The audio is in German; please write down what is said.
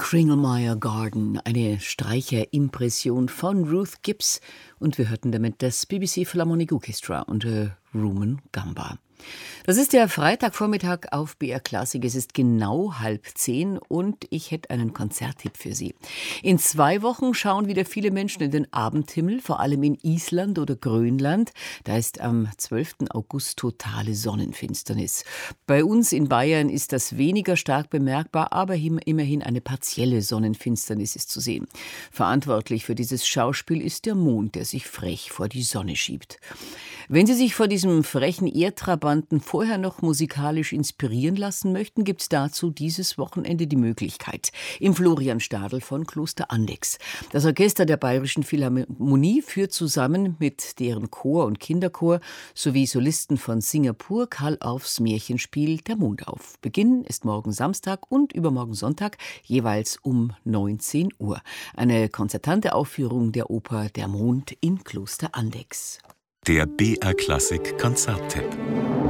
Kringlemeyer Garden, eine Streicherimpression von Ruth Gibbs, und wir hörten damit das BBC Philharmonic Orchestra unter Rumen Gamba. Das ist der Freitagvormittag auf BR Klassik. Es ist genau 9:30 und ich hätte einen Konzerttipp für Sie. In 2 Wochen schauen wieder viele Menschen in den Abendhimmel, vor allem in Island oder Grönland. Da ist am 12. August totale Sonnenfinsternis. Bei uns in Bayern ist das weniger stark bemerkbar, aber immerhin eine partielle Sonnenfinsternis ist zu sehen. Verantwortlich für dieses Schauspiel ist der Mond, der sich frech vor die Sonne schiebt. Wenn Sie sich vor diesem frechen Erdtrabanten vorher noch musikalisch inspirieren lassen möchten, gibt es dazu dieses Wochenende die Möglichkeit im Florian-Stadl von Kloster Andechs. Das Orchester der Bayerischen Philharmonie führt zusammen mit deren Chor und Kinderchor sowie Solisten von Singapur Karl Orffs Märchenspiel Der Mond auf. Beginn ist morgen Samstag und übermorgen Sonntag jeweils um 19 Uhr. Eine konzertante Aufführung der Oper Der Mond in Kloster Andechs. Der BR Klassik Konzerttipp.